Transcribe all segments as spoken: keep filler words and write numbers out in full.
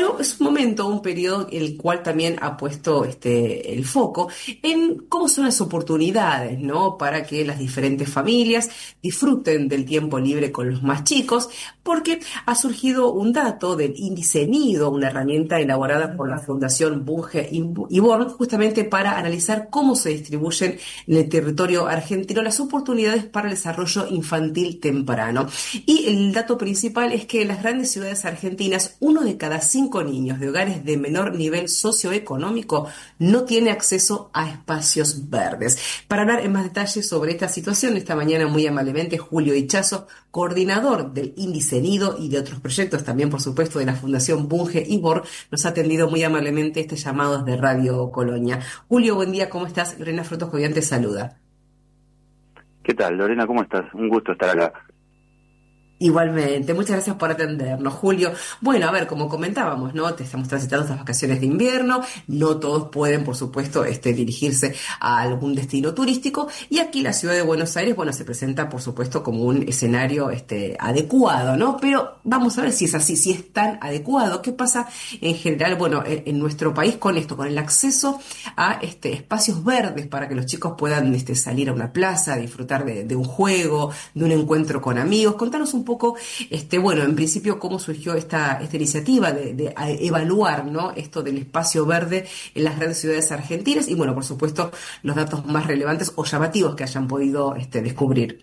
pero es un momento, un periodo el cual también ha puesto este, el foco en cómo son las oportunidades, ¿no? Para que las diferentes familias disfruten del tiempo libre con los más chicos, porque ha surgido un dato del índice Nido, una herramienta elaborada por la Fundación Bunge y Born, justamente para analizar cómo se distribuyen en el territorio argentino las oportunidades para el desarrollo infantil temprano. Y el dato principal es que en las grandes ciudades argentinas, uno de cada cinco niños de hogares de menor nivel socioeconómico no tiene acceso a espacios verdes. Para hablar en más detalle sobre esta situación, esta mañana muy amablemente Julio Ichazo, coordinador del Índice Nido y de otros proyectos, también por supuesto de la Fundación Bunge y Bor, nos ha atendido muy amablemente este llamado desde Radio Colonia. Julio, buen día, ¿cómo estás? Lorena Frutos Jovian te saluda. ¿Qué tal, Lorena? ¿Cómo estás? Un gusto estar acá. Igualmente, muchas gracias por atendernos, Julio. Bueno, a ver, como comentábamos, ¿no? Te estamos transitando estas vacaciones de invierno, no todos pueden, por supuesto, este, dirigirse a algún destino turístico, y aquí la ciudad de Buenos Aires, bueno, se presenta, por supuesto, como un escenario, este, adecuado, ¿no? Pero vamos a ver si es así, si es tan adecuado. ¿Qué pasa en general, bueno, en, en nuestro país con esto, con el acceso a, este, espacios verdes para que los chicos puedan, este, salir a una plaza, disfrutar de, de un juego, de un encuentro con amigos? Contanos un poco, este, bueno, en principio, cómo surgió esta, esta iniciativa de, de evaluar, ¿no? Esto del espacio verde en las grandes ciudades argentinas y, bueno, por supuesto, los datos más relevantes o llamativos que hayan podido este, descubrir.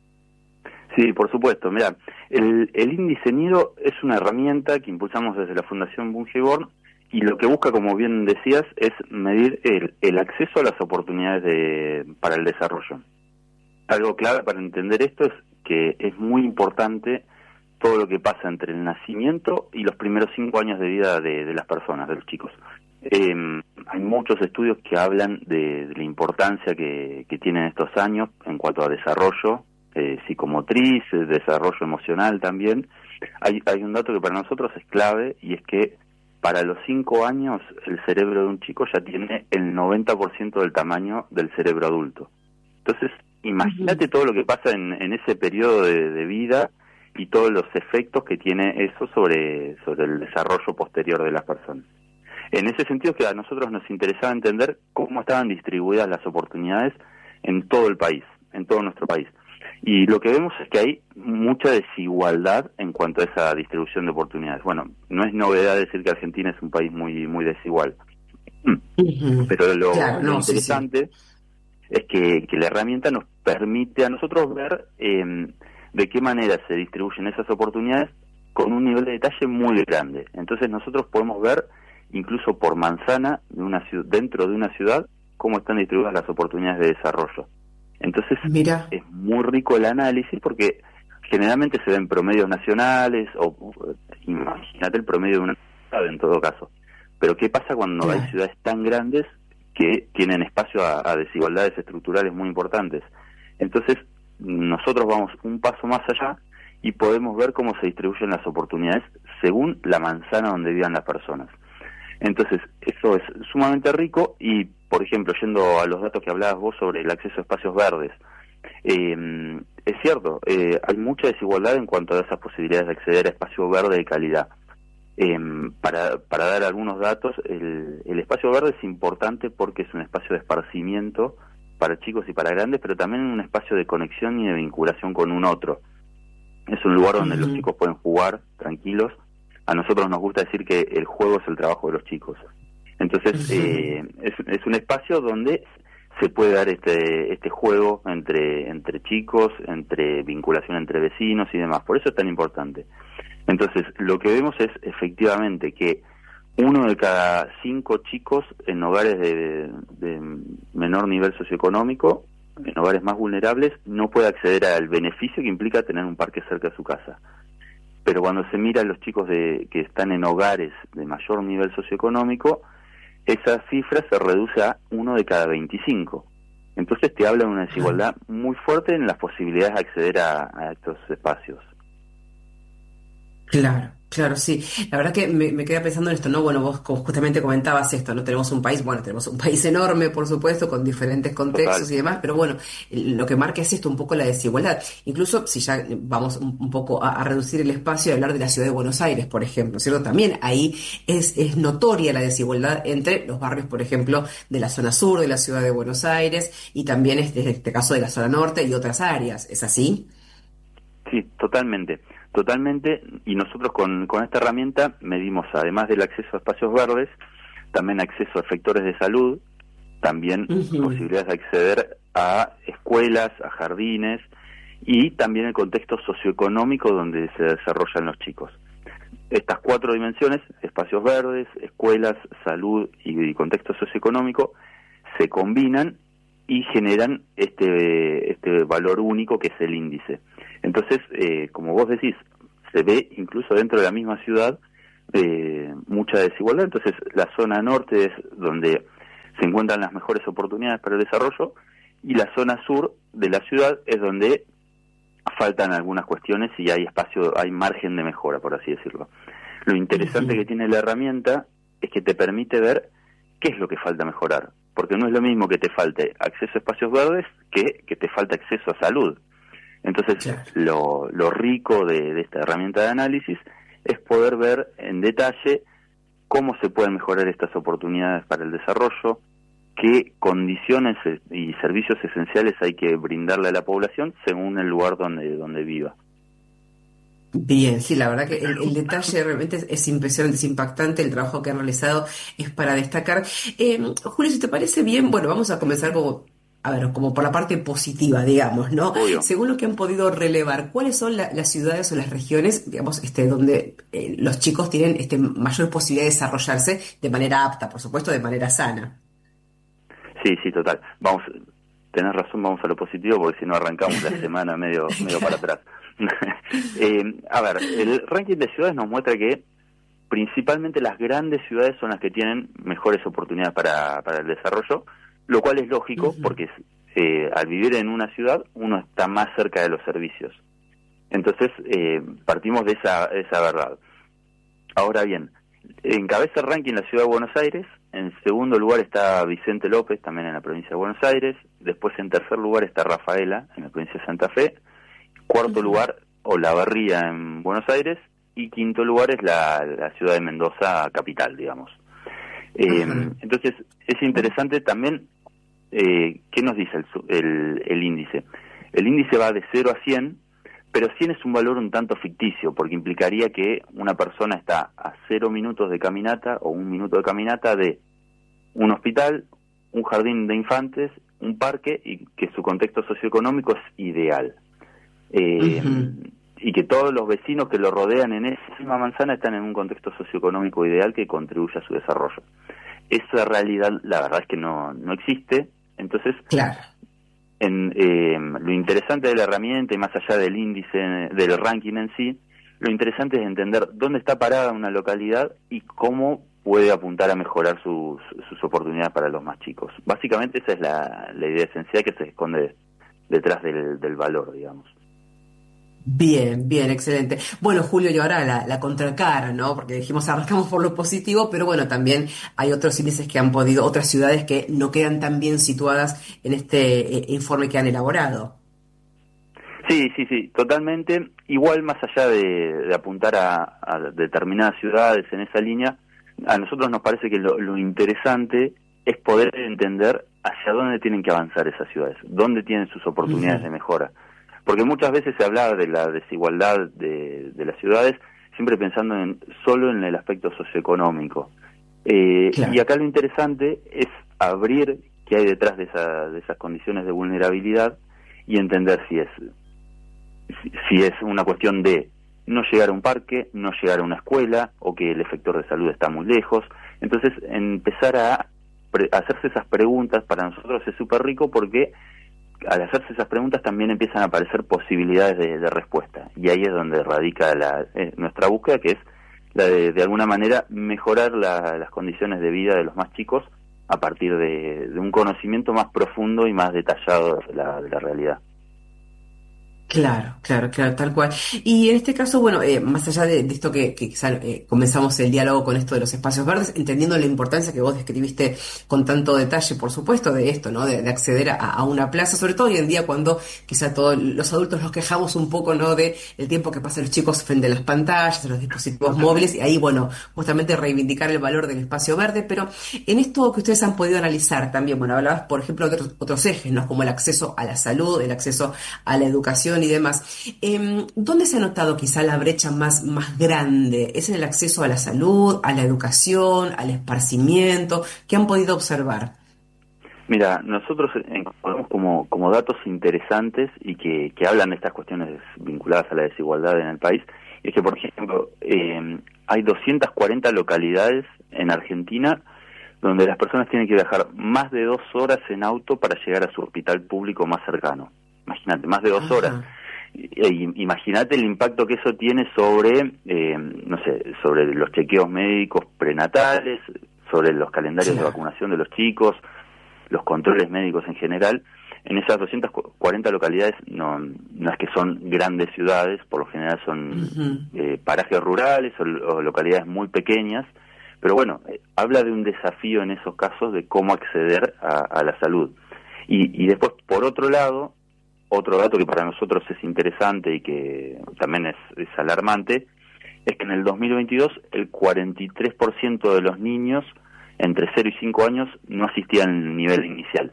Sí, por supuesto. Mira, el, el índice Nido es una herramienta que impulsamos desde la Fundación Bunge y Born, y lo que busca, como bien decías, es medir el, el acceso a las oportunidades de, para el desarrollo. Algo clave para entender esto es que es muy importante todo lo que pasa entre el nacimiento y los primeros cinco años de vida de, de las personas, de los chicos. Eh, hay muchos estudios que hablan de, de la importancia que, que tienen estos años en cuanto a desarrollo eh, psicomotriz, desarrollo emocional también. Hay, hay un dato que para nosotros es clave, y es que para los cinco años el cerebro de un chico ya tiene el noventa por ciento del tamaño del cerebro adulto. Entonces, imagínate todo lo que pasa en, en ese periodo de, de vida y todos los efectos que tiene eso sobre, sobre el desarrollo posterior de las personas. En ese sentido, que a nosotros nos interesaba entender cómo estaban distribuidas las oportunidades en todo el país, en todo nuestro país. Y lo que vemos es que hay mucha desigualdad en cuanto a esa distribución de oportunidades. Bueno, no es novedad decir que Argentina es un país muy, muy desigual. Uh-huh. Pero lo, claro, no, lo interesante... Sí, sí. es que, que la herramienta nos permite a nosotros ver eh, de qué manera se distribuyen esas oportunidades con un nivel de detalle muy grande. Entonces nosotros podemos ver, incluso por manzana, de una ciudad, dentro de una ciudad, cómo están distribuidas las oportunidades de desarrollo. Entonces, Mira. es muy rico el análisis, porque generalmente se ven promedios nacionales, o imagínate el promedio de una ciudad en todo caso. Pero ¿qué pasa cuando claro. hay ciudades tan grandes que tienen espacio a, a desigualdades estructurales muy importantes? Entonces, nosotros vamos un paso más allá y podemos ver cómo se distribuyen las oportunidades según la manzana donde vivan las personas. Entonces, eso es sumamente rico. Y, por ejemplo, yendo a los datos que hablabas vos sobre el acceso a espacios verdes, eh, es cierto, eh, hay mucha desigualdad en cuanto a esas posibilidades de acceder a espacio verde de calidad. Eh, para, para dar algunos datos, el, el espacio verde es importante porque es un espacio de esparcimiento para chicos y para grandes, pero también un espacio de conexión y de vinculación con un otro. Es un lugar donde uh-huh. los chicos pueden jugar tranquilos. A nosotros nos gusta decir que el juego es el trabajo de los chicos. Entonces, uh-huh. eh, es, es un espacio donde se puede dar este este juego entre entre chicos, entre vinculación entre vecinos y demás. Por eso es tan importante. Entonces, lo que vemos es efectivamente que uno de cada cinco chicos en hogares de, de menor nivel socioeconómico, en hogares más vulnerables, no puede acceder al beneficio que implica tener un parque cerca de su casa. Pero cuando se mira a los chicos de, que están en hogares de mayor nivel socioeconómico, esa cifra se reduce a uno de cada veinticinco. Entonces te habla de una desigualdad muy fuerte en las posibilidades de acceder a, a estos espacios. Claro, Claro, sí. La verdad que me, me quedé pensando en esto, ¿no? Bueno, vos como justamente comentabas esto, ¿no? Tenemos un país, bueno, tenemos un país enorme, por supuesto, con diferentes contextos Total. y demás, pero bueno, lo que marca es esto, un poco la desigualdad. Incluso si ya vamos un, un poco a, a reducir el espacio y hablar de la ciudad de Buenos Aires, por ejemplo, ¿cierto? También ahí es, es notoria la desigualdad entre los barrios, por ejemplo, de la zona sur de la ciudad de Buenos Aires y también este, este caso de la zona norte y otras áreas. ¿Es así? Sí, totalmente, totalmente. Y nosotros con, con esta herramienta medimos, además del acceso a espacios verdes, también acceso a efectores de salud, también Ujú. posibilidades de acceder a escuelas, a jardines y también el contexto socioeconómico donde se desarrollan los chicos. Estas cuatro dimensiones, espacios verdes, escuelas, salud y contexto socioeconómico, se combinan y generan este, este valor único que es el índice. Entonces, eh, como vos decís, se ve incluso dentro de la misma ciudad eh, mucha desigualdad. Entonces, la zona norte es donde se encuentran las mejores oportunidades para el desarrollo y la zona sur de la ciudad es donde faltan algunas cuestiones y hay espacio, hay margen de mejora, por así decirlo. Lo interesante que Ujú. tiene la herramienta es que te permite ver qué es lo que falta mejorar, porque no es lo mismo que te falte acceso a espacios verdes que que te falte acceso a salud. Entonces, Claro. lo, lo rico de, de esta herramienta de análisis es poder ver en detalle cómo se pueden mejorar estas oportunidades para el desarrollo, qué condiciones y servicios esenciales hay que brindarle a la población según el lugar donde, donde viva. Bien, sí, la verdad que el, el detalle realmente es, es impresionante, es impactante, el trabajo que han realizado es para destacar. Eh, Julio, si te parece bien, bueno, vamos a comenzar como, a ver, como por la parte positiva, digamos, ¿no? Obvio. Según lo que han podido relevar, ¿cuáles son la- las ciudades o las regiones, digamos, este, donde eh, los chicos tienen este, mayor posibilidad de desarrollarse de manera apta, por supuesto, de manera sana? Sí, sí, total. Vamos, tenés razón, vamos a lo positivo porque si no arrancamos la semana medio medio para atrás. eh, a ver, el ranking de ciudades nos muestra que principalmente las grandes ciudades son las que tienen mejores oportunidades para, para el desarrollo, lo cual es lógico Ujú. porque eh, al vivir en una ciudad uno está más cerca de los servicios. Entonces, eh, partimos de esa, esa verdad. Ahora bien, encabeza el ranking la ciudad de Buenos Aires, en segundo lugar está Vicente López, también en la provincia de Buenos Aires, después en tercer lugar está Rafaela, en la provincia de Santa Fe, cuarto Ujú. lugar Olavarría en Buenos Aires y quinto lugar es la, la ciudad de Mendoza capital, digamos. Eh, Ajá. entonces es interesante también eh, qué nos dice el, su- el, el índice. El índice va de cero a cien, pero cien es un valor un tanto ficticio porque implicaría que una persona está a cero minutos de caminata o un minuto de caminata de un hospital, un jardín de infantes, un parque y que su contexto socioeconómico es ideal. Eh, Ujú. y que todos los vecinos que lo rodean en esa misma manzana están en un contexto socioeconómico ideal que contribuye a su desarrollo. Esa realidad, la verdad es que no, no existe. Entonces, Claro. en, eh, lo interesante de la herramienta y más allá del índice, del ranking en sí, lo interesante es entender dónde está parada una localidad y cómo puede apuntar a mejorar sus, sus oportunidades para los más chicos. Básicamente esa es la, la idea esencial que se esconde detrás del, del valor, digamos. Bien, bien, excelente. Bueno, Julio, y ahora la, la contracara, ¿no? Porque dijimos arrancamos por lo positivo, pero bueno, también hay otros índices que han podido, otras ciudades que no quedan tan bien situadas en este eh, informe que han elaborado. Sí, sí, sí, totalmente. Igual más allá de, de apuntar a, a determinadas ciudades en esa línea, a nosotros nos parece que lo, lo interesante es poder entender hacia dónde tienen que avanzar esas ciudades, dónde tienen sus oportunidades de Ujú. mejora. Porque muchas veces se habla de la desigualdad de, de las ciudades, siempre pensando en solo en el aspecto socioeconómico. Eh, y Claro. acá lo interesante es abrir qué hay detrás de, esa, de esas condiciones de vulnerabilidad y entender si es si si es una cuestión de no llegar a un parque, no llegar a una escuela o que el efector de salud está muy lejos. Entonces, empezar a pre- a hacerse esas preguntas para nosotros es súper rico porque al hacerse esas preguntas también empiezan a aparecer posibilidades de, de respuesta. Y ahí es donde radica la, eh, nuestra búsqueda, que es la de, de alguna manera, mejorar la- las condiciones de vida de los más chicos a partir de, de un conocimiento más profundo y más detallado de la, de la realidad. Claro, claro, claro, tal cual. Y en este caso, bueno, eh, más allá de, de esto que, que quizá, eh, comenzamos el diálogo con esto de los espacios verdes, entendiendo la importancia que vos describiste con tanto detalle, por supuesto, de esto, ¿no? De, de acceder a, a una plaza, sobre todo hoy en día cuando quizá todos los adultos nos quejamos un poco, ¿no? De el tiempo que pasan los chicos frente a las pantallas, a los dispositivos móviles, y Totalmente. ahí, bueno, justamente reivindicar el valor del espacio verde, pero en esto que ustedes han podido analizar también, bueno, hablabas, por ejemplo, de otros, otros ejes, ¿no? Como el acceso a la salud, el acceso a la educación y demás. Eh, ¿dónde se ha notado quizá la brecha más, más grande? ¿Es en el acceso a la salud, a la educación, al esparcimiento? ¿Qué han podido observar? Mira, nosotros encontramos como, como datos interesantes y que, que hablan de estas cuestiones vinculadas a la desigualdad en el país, es que, por ejemplo, eh, hay doscientas cuarenta localidades en Argentina donde las personas tienen que viajar más de dos horas en auto para llegar a su hospital público más cercano. Imagínate, más de dos horas. Ajá, E imagínate el impacto que eso tiene sobre, eh, no sé, sobre los chequeos médicos prenatales, sobre los calendarios de claro. vacunación de los chicos, los controles médicos en general. En esas doscientas cuarenta localidades no, no es que son grandes ciudades, por lo general son Ujú. eh, parajes rurales o, o localidades muy pequeñas, pero bueno, eh, habla de un desafío en esos casos de cómo acceder a, a la salud. Y, y después, por otro lado, otro dato que para nosotros es interesante y que también es, es alarmante, es que en el dos mil veintidós el cuarenta y tres por ciento de los niños entre cero y cinco años no asistían al nivel inicial.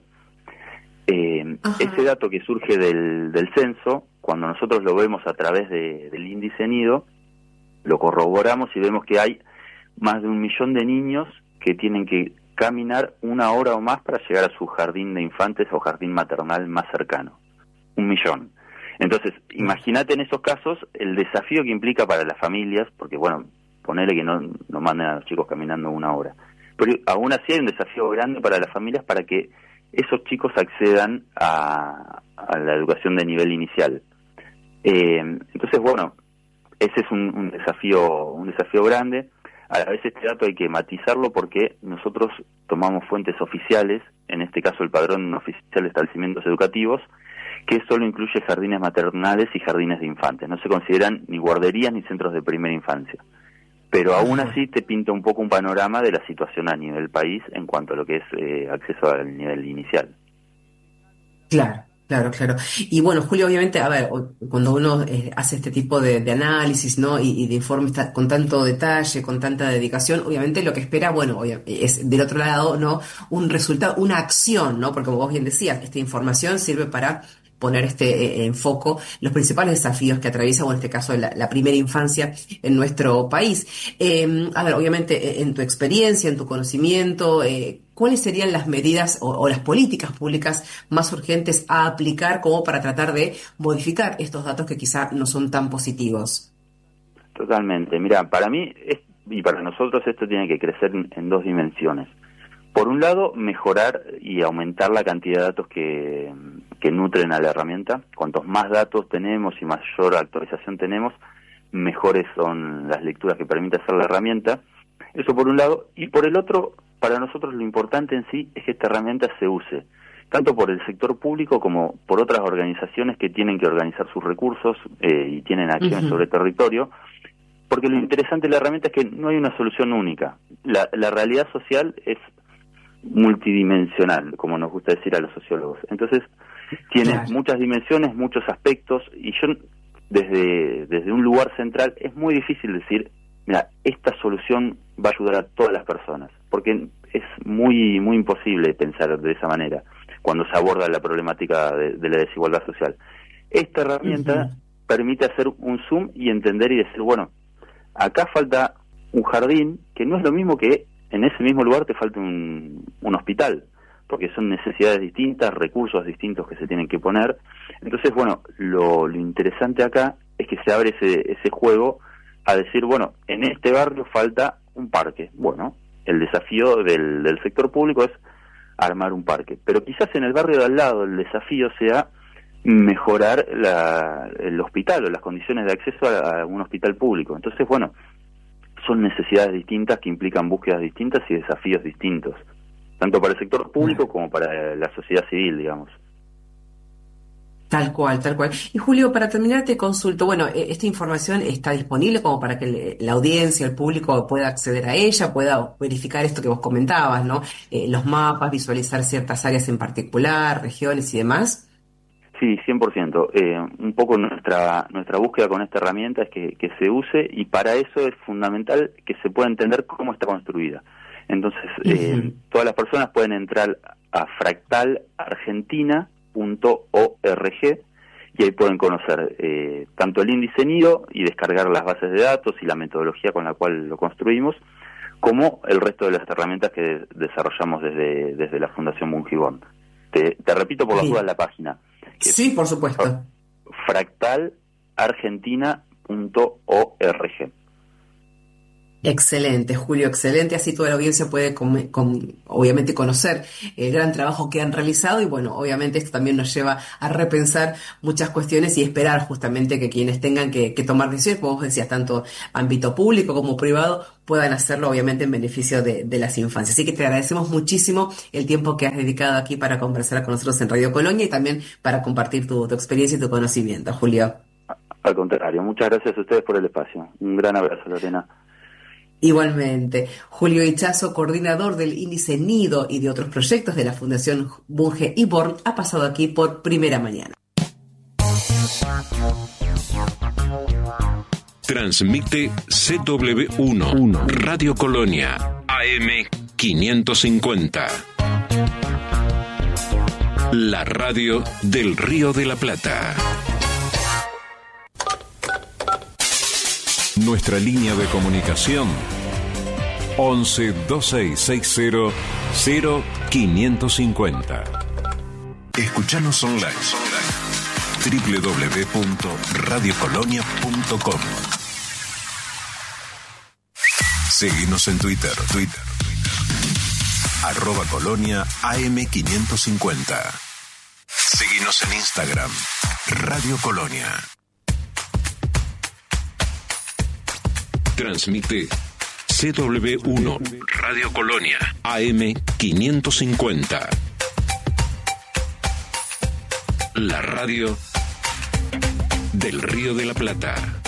Eh, ese Ajá. dato que surge del, del censo, cuando nosotros lo vemos a través de, del índice NIDO, lo corroboramos y vemos que hay más de un millón de niños que tienen que caminar una hora o más para llegar a su jardín de infantes o jardín maternal más cercano. Un millón. Entonces, imagínate en esos casos el desafío que implica para las familias, porque bueno, ponele que no, no manden a los chicos caminando una hora. Pero aún así hay un desafío grande para las familias para que esos chicos accedan a, a la educación de nivel inicial. Eh, entonces, bueno, ese es un, un desafío un desafío grande. A la vez este dato hay que matizarlo porque nosotros tomamos fuentes oficiales, en este caso el Padrón Oficial de Establecimientos Educativos, que solo incluye jardines maternales y jardines de infantes. No se consideran ni guarderías ni centros de primera infancia. Pero aún Ajá. así te pinta un poco un panorama de la situación a nivel país en cuanto a lo que es eh, acceso al nivel inicial. Claro, claro, claro. Y bueno, Julio, obviamente, a ver, o- cuando uno eh, hace este tipo de, de análisis, ¿no? Y, y de informes ta- con tanto detalle, con tanta dedicación, obviamente lo que espera, bueno, obvia- es del otro lado, ¿no? Un resultado, una acción, ¿no? Porque como vos bien decías, esta información sirve para poner este eh, en foco los principales desafíos que atraviesa, o en este caso, la, la primera infancia en nuestro país. Eh, a ver, obviamente, eh, en tu experiencia, en tu conocimiento, eh, ¿cuáles serían las medidas o, o las políticas públicas más urgentes a aplicar como para tratar de modificar estos datos que quizá no son tan positivos? Totalmente. Mira, para mí es, y para nosotros esto tiene que crecer en, en dos dimensiones. Por un lado, mejorar y aumentar la cantidad de datos que, que nutren a la herramienta. Cuantos más datos tenemos y mayor actualización tenemos, mejores son las lecturas que permite hacer la herramienta. Eso por un lado. Y por el otro, para nosotros lo importante en sí es que esta herramienta se use, tanto por el sector público como por otras organizaciones que tienen que organizar sus recursos eh, y tienen acciones Ujú. sobre el territorio, porque lo interesante de la herramienta es que no hay una solución única. La, la realidad social es multidimensional, como nos gusta decir a los sociólogos. Entonces, tiene Claro. muchas dimensiones, muchos aspectos, y yo, desde, desde un lugar central, es muy difícil decir, mira, esta solución va a ayudar a todas las personas, porque es muy, muy imposible pensar de esa manera cuando se aborda la problemática de, de la desigualdad social. Esta Ujú. herramienta permite hacer un zoom y entender y decir, bueno, acá falta un jardín, que no es lo mismo que en ese mismo lugar te falte un, un hospital, porque son necesidades distintas, recursos distintos que se tienen que poner. Entonces, bueno, lo, lo interesante acá es que se abre ese, ese juego a decir, bueno, en este barrio falta un parque. Bueno, el desafío del, del sector público es armar un parque, pero quizás en el barrio de al lado el desafío sea mejorar la, el hospital o las condiciones de acceso a, a un hospital público. Entonces, bueno, son necesidades distintas que implican búsquedas distintas y desafíos distintos, tanto para el sector público Claro. como para la sociedad civil, digamos. Tal cual, tal cual. Y Julio, para terminar te consulto, bueno, eh, esta información está disponible como para que le- la audiencia, el público pueda acceder a ella, pueda verificar esto que vos comentabas, ¿no? Eh, los mapas, visualizar ciertas áreas en particular, regiones y demás. Sí, cien por ciento. Eh, un poco nuestra nuestra búsqueda con esta herramienta es que, que se use, y para eso es fundamental que se pueda entender cómo está construida. Entonces, eh, Ujú. todas las personas pueden entrar a fractal argentina punto org y ahí pueden conocer eh, tanto el índice nido y descargar las bases de datos y la metodología con la cual lo construimos, como el resto de las herramientas que desarrollamos desde, desde la Fundación Bungibón. Te, te repito por las dudas Bien. la página, que es Sí, por supuesto. fractal argentina punto org. Excelente, Julio, excelente. Así toda la audiencia puede, com- com- obviamente, conocer el gran trabajo que han realizado y, bueno, obviamente esto también nos lleva a repensar muchas cuestiones y esperar justamente que quienes tengan que, que tomar decisiones, como vos decías, tanto ámbito público como privado, puedan hacerlo, obviamente, en beneficio de, de las infancias. Así que te agradecemos muchísimo el tiempo que has dedicado aquí para conversar con nosotros en Radio Colonia y también para compartir tu, tu experiencia y tu conocimiento, Julio. Al contrario, muchas gracias a ustedes por el espacio. Un gran abrazo, Lorena. Igualmente, Julio Ichazo, coordinador del índice Nido y de otros proyectos de la Fundación Bunge y Born, ha pasado aquí por Primera Mañana. Transmite C W uno, Radio Colonia, A M quinientos cincuenta. La radio del Río de la Plata. Nuestra línea de comunicación once veintiséis sesenta cero quinientos cincuenta. Escuchanos online doble u doble u doble u punto radio colonia punto com. Seguinos en Twitter, Twitter, arroba colonia A M quinientos cincuenta. Seguinos en Instagram, Radio Colonia. Transmite C W uno, Radio Colonia, A M quinientos cincuenta. La radio del Río de la Plata.